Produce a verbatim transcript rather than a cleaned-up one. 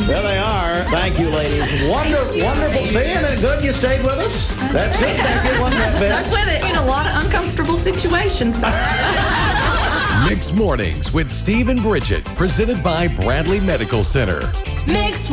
There they are. Thank you, ladies. Wonderful, wonderful. See, and good you stayed with us. That's good. Thank you. Wasn't that bad? Stuck with it in a lot of uncomfortable situations. Mixed Mornings with Steve and Bridget, presented by Bradley Medical Center. Mixed